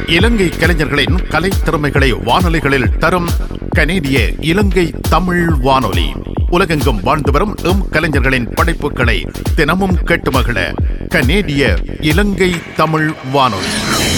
இலங்கை கலைஞர்களின் கலைத்திறமைகளை வானொலிகளில் தரும் கனேடிய இலங்கை தமிழ் வானொலி. உலகெங்கும் வாழ்ந்து வரும் கலைஞர்களின் படைப்புகளை தினமும் கேட்டு மகிழ கனேடிய இலங்கை தமிழ் வானொலி.